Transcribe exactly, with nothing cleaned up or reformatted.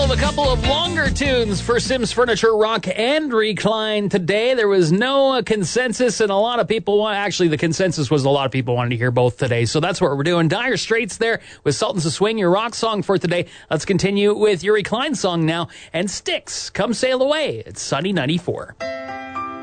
with a couple of longer tunes for Sims Furniture Rock and Recline today. There was no uh, consensus, and a lot of people want. Actually, the consensus was a lot of people wanted to hear both today, so that's what we're doing. Dire Straits there with Sultans of Swing, your rock song for today. Let's continue with your Recline song now, and Styx, Come Sail Away. It's Sunny ninety-four.